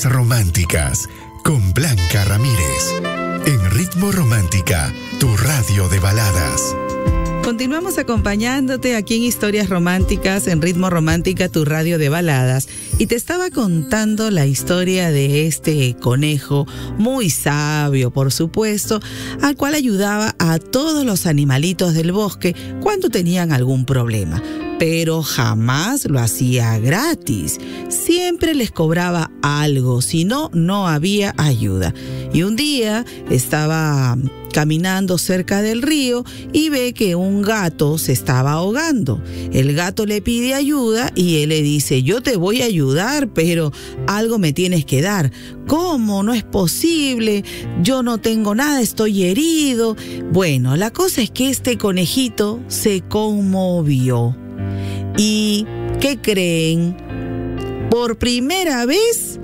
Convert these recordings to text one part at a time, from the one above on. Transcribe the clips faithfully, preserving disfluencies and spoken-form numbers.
Historias románticas con Blanca Ramírez. En Ritmo Romántica, tu radio de baladas. Continuamos acompañándote aquí en Historias Románticas, en Ritmo Romántica, tu radio de baladas. Y te estaba contando la historia de este conejo, muy sabio, por supuesto, al cual ayudaba a todos los animalitos del bosque cuando tenían algún problema. Pero jamás lo hacía gratis. Siempre les cobraba algo, si no, no había ayuda. Y un día estaba caminando cerca del río y ve que un gato se estaba ahogando. El gato le pide ayuda y él le dice: yo te voy a ayudar, pero algo me tienes que dar. ¿Cómo? No es posible. Yo no tengo nada, estoy herido. Bueno, la cosa es que este conejito se conmovió. ¿Y qué creen? Por primera vez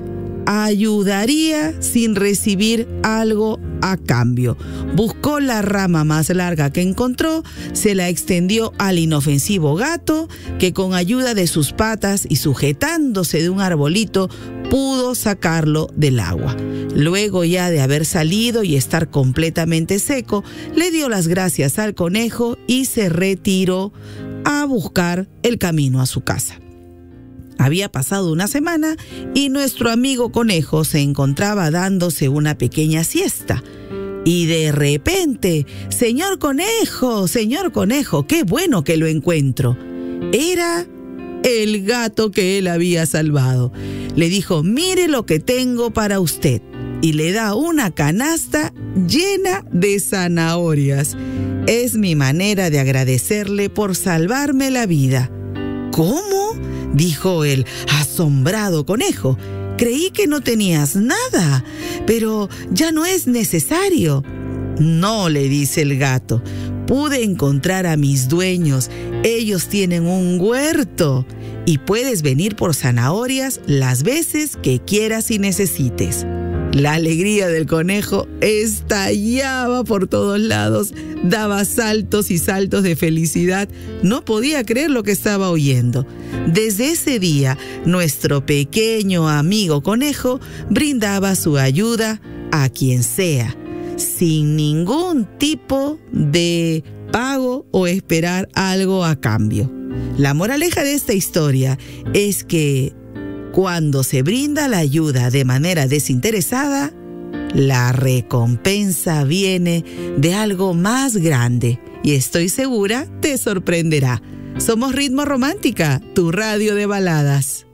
ayudaría sin recibir algo a cambio. Buscó la rama más larga que encontró, se la extendió al inofensivo gato, que con ayuda de sus patas y sujetándose de un arbolito pudo sacarlo del agua. Luego, ya de haber salido y estar completamente seco, le dio las gracias al conejo y se retiró a buscar el camino a su casa. Había pasado una semana y nuestro amigo conejo se encontraba dándose una pequeña siesta. Y de repente, señor conejo, señor conejo, qué bueno que lo encuentro. Era el gato que él había salvado. Le dijo: mire lo que tengo para usted. Y le da una canasta llena de zanahorias. Es mi manera de agradecerle por salvarme la vida. ¿Cómo?, dijo el asombrado conejo. Creí que no tenías nada, pero ya no es necesario. No, le dice el gato. Pude encontrar a mis dueños. Ellos tienen un huerto y puedes venir por zanahorias las veces que quieras y necesites. La alegría del conejo estallaba por todos lados, daba saltos y saltos de felicidad. No podía creer lo que estaba oyendo. Desde ese día, nuestro pequeño amigo conejo brindaba su ayuda a quien sea, sin ningún tipo de pago o esperar algo a cambio. La moraleja de esta historia es que cuando se brinda la ayuda de manera desinteresada, la recompensa viene de algo más grande y estoy segura te sorprenderá. Somos Ritmo Romántica, tu radio de baladas.